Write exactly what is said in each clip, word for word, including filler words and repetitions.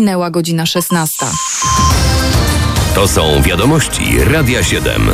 Minęła godzina szesnasta. To są wiadomości Radia siedem.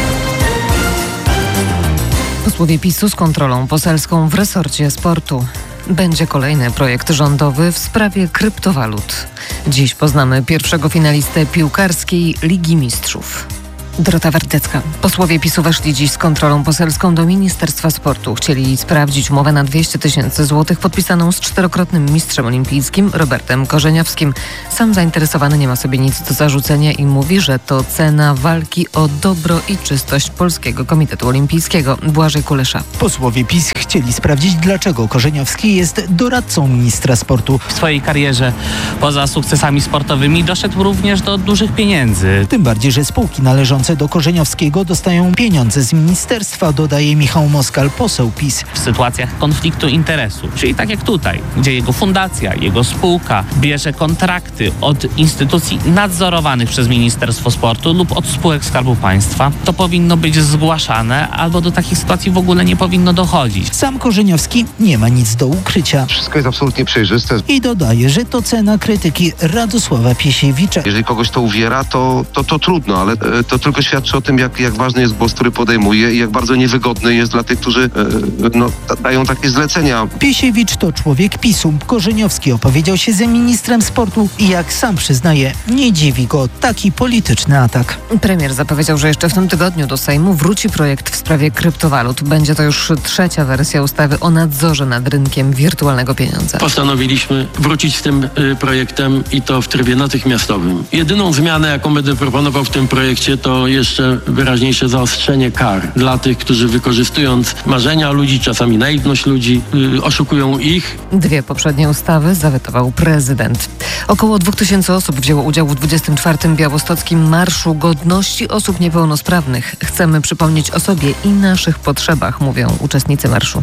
Posłowie PiSu z kontrolą poselską w resorcie sportu. Będzie kolejny projekt rządowy w sprawie kryptowalut. Dziś poznamy pierwszego finalistę piłkarskiej Ligi Mistrzów. Dorota Wardecka. Posłowie PiSu weszli dziś z kontrolą poselską do Ministerstwa Sportu. Chcieli sprawdzić umowę na dwieście tysięcy złotych podpisaną z czterokrotnym mistrzem olimpijskim Robertem Korzeniowskim. Sam zainteresowany nie ma sobie nic do zarzucenia i mówi, że to cena walki o dobro i czystość Polskiego Komitetu Olimpijskiego. Błażej Kulesza. Posłowie PiS chcieli sprawdzić, dlaczego Korzeniowski jest doradcą ministra sportu. W swojej karierze poza sukcesami sportowymi doszedł również do dużych pieniędzy. Tym bardziej, że spółki należące do Korzeniowskiego dostają pieniądze z ministerstwa, dodaje Michał Moskal, poseł PiS. W sytuacjach konfliktu interesu, czyli tak jak tutaj, gdzie jego fundacja, jego spółka bierze kontrakty od instytucji nadzorowanych przez Ministerstwo Sportu lub od spółek Skarbu Państwa, to powinno być zgłaszane albo do takich sytuacji w ogóle nie powinno dochodzić. Sam Korzeniowski nie ma nic do ukrycia. Wszystko jest absolutnie przejrzyste. I dodaje, że to cena krytyki Radosława Piesiewicza. Jeżeli kogoś to uwiera, to, to, to trudno, ale e, to tylko świadczy o tym, jak, jak ważny jest głos, który podejmuje i jak bardzo niewygodny jest dla tych, którzy e, no, dają takie zlecenia. Piesiewicz to człowiek PiSu. Korzeniowski opowiedział się za ministrem sportu i jak sam przyznaje, nie dziwi go taki polityczny atak. Premier zapowiedział, że jeszcze w tym tygodniu do Sejmu wróci projekt w sprawie kryptowalut. Będzie to już trzecia wersja ustawy o nadzorze nad rynkiem wirtualnego pieniądza. Postanowiliśmy wrócić z tym y, projektem i to w trybie natychmiastowym. Jedyną zmianę, jaką będę proponował w tym projekcie, to jeszcze wyraźniejsze zaostrzenie kar dla tych, którzy wykorzystując marzenia ludzi, czasami naiwność ludzi, y, oszukują ich. Dwie poprzednie ustawy zawetował prezydent. Około dwóch tysięcy osób wzięło udział w dwudziestym czwartym Białostockim Marszu Godności Osób Niepełnosprawnych. Chcemy przypomnieć o sobie i naszych potrzebach, mówią uczestnicy marszu.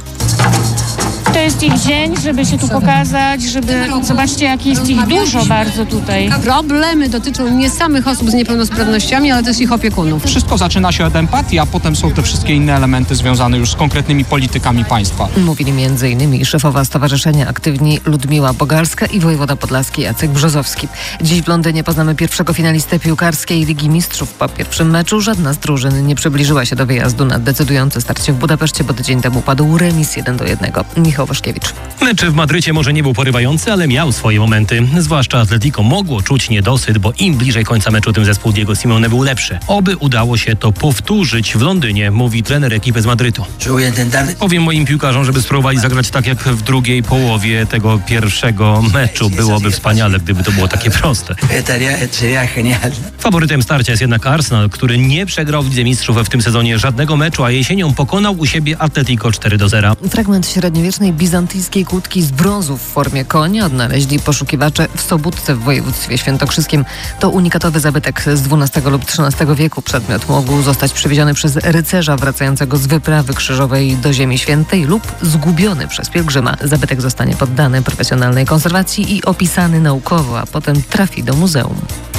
To jest ich dzień, żeby się tu pokazać, żeby... Zobaczcie, jak jest ich dużo bardzo tutaj. Problemy dotyczą nie samych osób z niepełnosprawnościami, ale też ich opiekunów. Wszystko zaczyna się od empatii, a potem są te wszystkie inne elementy związane już z konkretnymi politykami państwa. Mówili między innymi szefowa Stowarzyszenia Aktywni Ludmiła Bogalska i wojewoda podlaski Jacek Brzozowski. Dziś w Londynie poznamy pierwszego finalistę piłkarskiej Ligi Mistrzów. Po pierwszym meczu żadna z drużyn nie przybliżyła się do wyjazdu na decydujące starcie w Budapeszcie, bo tydzień temu padł remis jeden do jednego. Michał Waszkiewicz. Mecz w Madrycie może nie był porywający, ale miał swoje momenty. Zwłaszcza Atletico mogło czuć niedosyt, bo im bliżej końca meczu, tym zespół Diego Simeone był lepszy. Oby udało się to powtórzyć w Londynie, mówi trener ekipy z Madrytu. Powiem moim piłkarzom, żeby spróbowali zagrać tak jak w drugiej połowie tego pierwszego meczu. Byłoby wspaniale, gdyby to było takie proste. Faworytem starcia jest jednak Arsenal, który nie przegrał w Lidze Mistrzów w tym sezonie żadnego meczu, a jesienią pokonał u siebie Atletico cztery do zera. Fragment średniowiecznej bizantyjskiej kłódki z brązu w formie konia odnaleźli poszukiwacze w Sobótce w województwie świętokrzyskim. To unikatowy zabytek z dwunastego lub trzynastego wieku. Przedmiot mógł zostać przywieziony przez rycerza wracającego z wyprawy krzyżowej do Ziemi Świętej lub zgubiony przez pielgrzyma. Zabytek zostanie poddany profesjonalnej konserwacji i opisany naukowo, a potem trafi do muzeum.